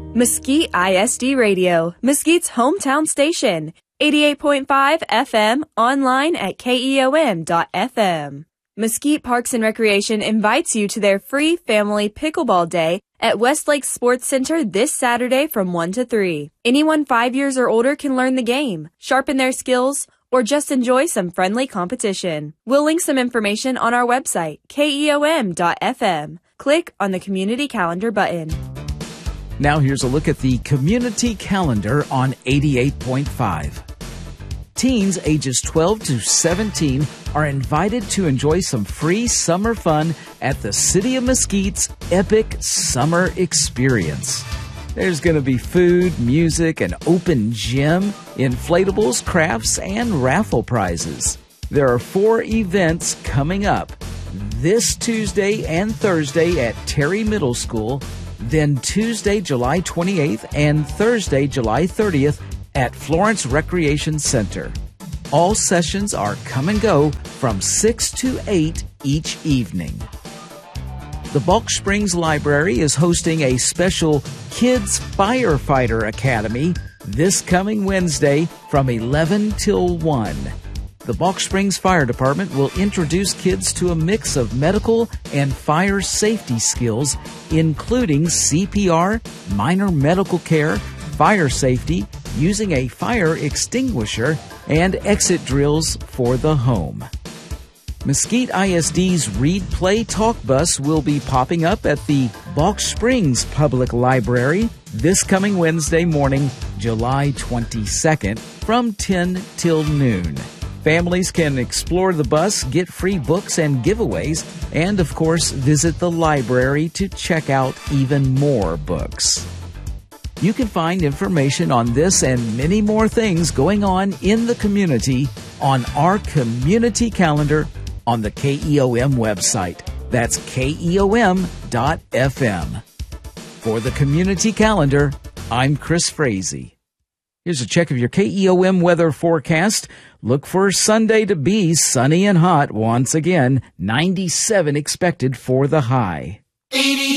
Mesquite ISD Radio, Mesquite's hometown station. 88.5 FM, online at KEOM.FM. Mesquite Parks and Recreation invites you to their free family pickleball day at Westlake Sports Center this Saturday from 1 to 3. Anyone 5 years or older can learn the game, sharpen their skills, or just enjoy some friendly competition. We'll link some information on our website, KEOM.FM. Click on the Community Calendar button. Now here's a look at the Community Calendar on 88.5. Teens ages 12 to 17 are invited to enjoy some free summer fun at the City of Mesquite's Epic Summer Experience. There's going to be food, music, an open gym, inflatables, crafts, and raffle prizes. There are 4 events coming up this Tuesday and Thursday at Terry Middle School, then Tuesday, July 28th and Thursday, July 30th at Florence Recreation Center. All sessions are come and go from 6 to 8 each evening. The Balch Springs Library is hosting a special Kids Firefighter Academy this coming Wednesday from 11 till 1. The Balch Springs Fire Department will introduce kids to a mix of medical and fire safety skills, including CPR, minor medical care, fire safety, using a fire extinguisher, and exit drills for the home. Mesquite ISD's Read Play Talk Bus will be popping up at the Balch Springs Public Library this coming Wednesday morning, July 22nd, from 10 till noon. Families can explore the bus, get free books and giveaways, and of course visit the library to check out even more books. You can find information on this and many more things going on in the community on our community calendar on the KEOM website. That's KEOM.FM. For the community calendar, I'm Chris Frazee. Here's a check of your KEOM weather forecast. Look for Sunday to be sunny and hot once again. 97 expected for the high.